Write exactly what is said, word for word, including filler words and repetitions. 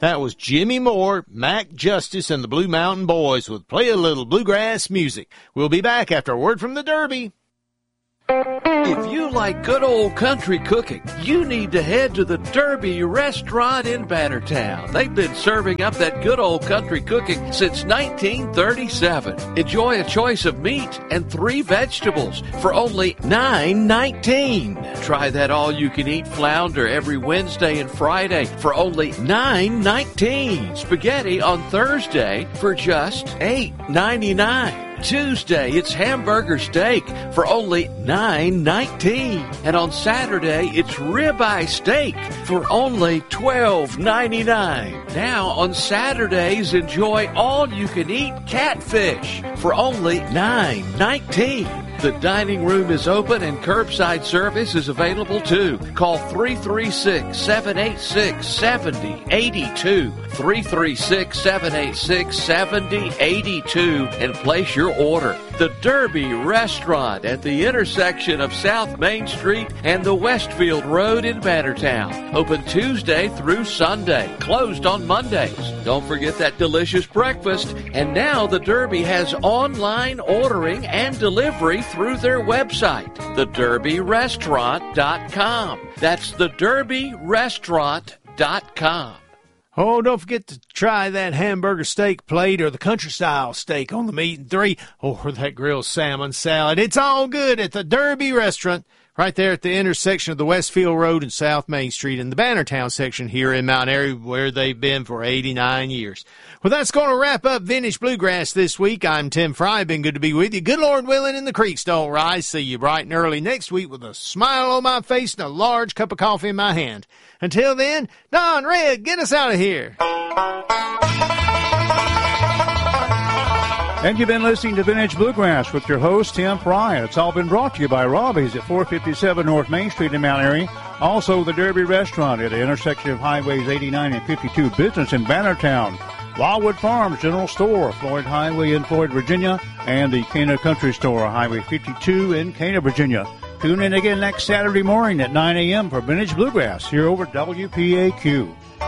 That was Jimmy Moore, Mac Justice, and the Blue Mountain Boys with Play a Little Bluegrass Music. We'll be back after a word from the Derby. If you like good old country cooking, you need to head to the Derby Restaurant in Bannertown. They've been serving up that good old country cooking since nineteen thirty-seven. Enjoy a choice of meat and three vegetables for only nine nineteen. Try that all-you-can-eat flounder every Wednesday and Friday for only nine nineteen. Spaghetti on Thursday for just eight ninety-nine. Tuesday, it's hamburger steak for only nine nineteen. And on Saturday, it's ribeye steak for only twelve ninety-nine. Now, on Saturdays, enjoy all-you-can-eat catfish for only nine nineteen. The dining room is open and curbside service is available too. Call three three six, seven eight six, seven zero eight two, three three six, seven eight six, seven zero eight two, and place your order. The Derby Restaurant at the intersection of South Main Street and the Westfield Road in Bannertown. Open Tuesday through Sunday. Closed on Mondays. Don't forget that delicious breakfast. And now the Derby has online ordering and delivery through their website, the derby restaurant dot com. That's the derby restaurant dot com. Oh, don't forget to try that hamburger steak plate or the country-style steak on the meat and three, or that grilled salmon salad. It's all good at the Derby Restaurant, right there at the intersection of the Westfield Road and South Main Street in the Bannertown section here in Mount Airy, where they've been for eighty-nine years. Well, that's going to wrap up Vintage Bluegrass this week. I'm Tim Fry. Been good to be with you. Good Lord willing, and the creeks don't rise. See you bright and early next week with a smile on my face and a large cup of coffee in my hand. Until then, Don Red, get us out of here. And you've been listening to Vintage Bluegrass with your host, Tim Fry. It's all been brought to you by Robbie's at four fifty-seven North Main Street in Mount Airy. Also, the Derby Restaurant at the intersection of Highways eighty-nine and fifty-two Business in Bannertown. Wildwood Farms General Store, Floyd Highway in Floyd, Virginia. And the Cana Country Store, Highway fifty-two in Cana, Virginia. Tune in again next Saturday morning at nine a.m. for Vintage Bluegrass here over W P A Q.